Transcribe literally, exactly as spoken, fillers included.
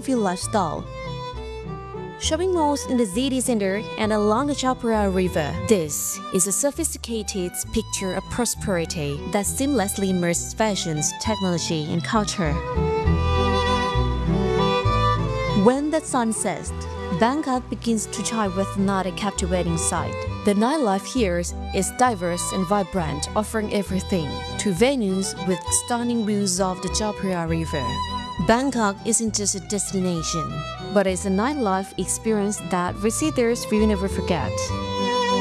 comfy lifestyle. Shopping malls in the city center and along the Chao Phraya River. This is a sophisticated picture of prosperity that seamlessly merges fashions, technology, and culture. When the sun sets, Bangkok begins to shine with another captivating sight. The nightlife here is diverse and vibrant, offering everything to venues with stunning views of the Chao Phraya River. Bangkok isn't just a destination, but it's a nightlife experience that visitors will never forget.